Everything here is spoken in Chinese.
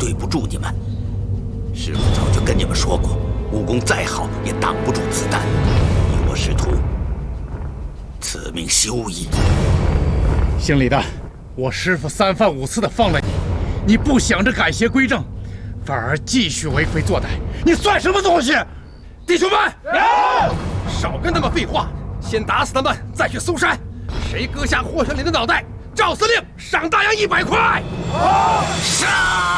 对不住你们。师傅早就跟你们说过，武功再好也挡不住子弹。以我师徒，此命休矣。 姓李的，我师傅3番5次的放了你，你不想着改邪归正，反而继续为非作歹，你算什么东西？弟兄们，少跟他们废话，先打死他们，再去搜山。谁割下霍玄龄的脑袋，赵司令赏大洋100块。 杀！